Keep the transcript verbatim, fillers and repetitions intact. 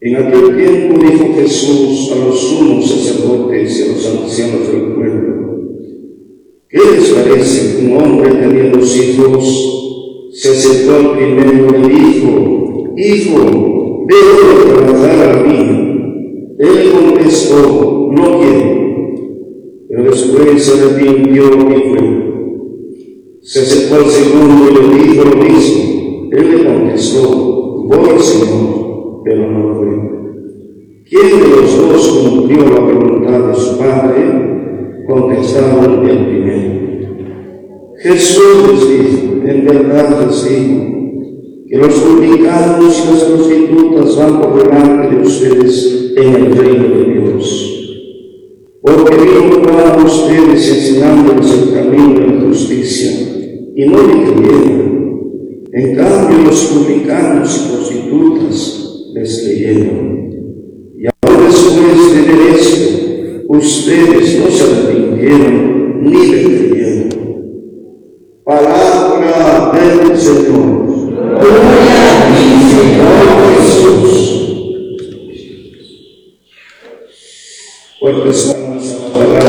En aquel tiempo dijo Jesús a los sumos sacerdotes y a los ancianos del pueblo: ¿Qué les parece? Un hombre tenía dos hijos, se acercó al primero y le dijo: Hijo, ven a trabajar a mí. Él contestó: No quiero. Pero después se arrepintió y fue. Se acercó al segundo y le dijo lo mismo. Él le contestó: Voy, Señor, pero no fue. ¿Quién de los dos cumplió la voluntad de su padre? Contestaron: el primero. Jesús les dijo: En verdad les digo que los publicanos y las prostitutas van por delante de ustedes en el reino de Dios. Porque vino para ustedes enseñándoles el camino de la justicia, y no le creyeron. En cambio, los publicanos y prostitutas les creyeron. Y ahora, después de ver esto, ustedes no se arrepintieron ni le creyeron. Palabra del Señor. Gloria a ti, Señor Jesús. Fuerte